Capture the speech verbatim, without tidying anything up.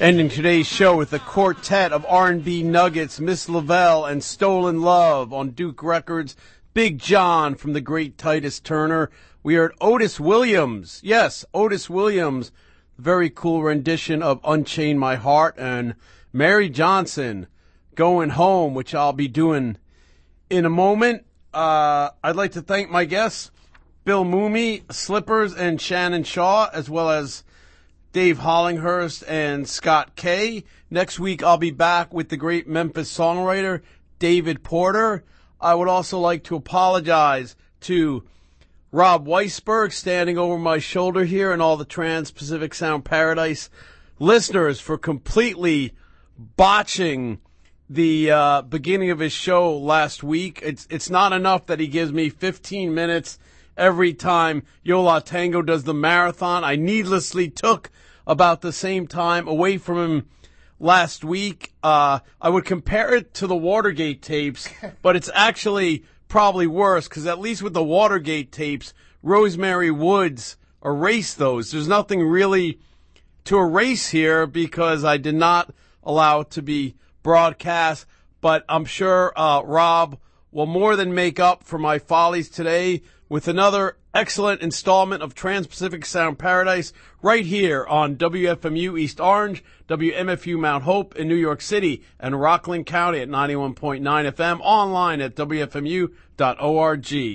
Ending today's show with a quartet of R and B nuggets, Miss Lavelle and Stolen Love on Duke Records, Big John from the great Titus Turner. We heard Otis Williams, yes, Otis Williams, very cool rendition of Unchain My Heart, and Mary Johnson, Going Home, which I'll be doing in a moment. Uh, I'd like to thank my guests, Bill Mooney, Slippers, and Shannon Shaw, as well as Dave Hollinghurst and Scott Kay. Next week, I'll be back with the great Memphis songwriter, David Porter. I would also like to apologize to Rob Weisberg, standing over my shoulder here, and all the Trans-Pacific Sound Paradise listeners for completely botching the uh, beginning of his show last week. It's it's not enough that he gives me fifteen minutes every time Yo La Tengo does the marathon. I needlessly took about the same time away from him last week. Uh, I would compare it to the Watergate tapes, but it's actually probably worse, because at least with the Watergate tapes, Rosemary Woods erased those. There's nothing really to erase here because I did not allow it to be broadcast, but I'm sure uh, Rob will more than make up for my follies today with another excellent installment of Trans-Pacific Sound Paradise right here on W F M U East Orange, W M F U Mount Hope in New York City, and Rockland County at ninety-one point nine F M, online at W F M U dot org.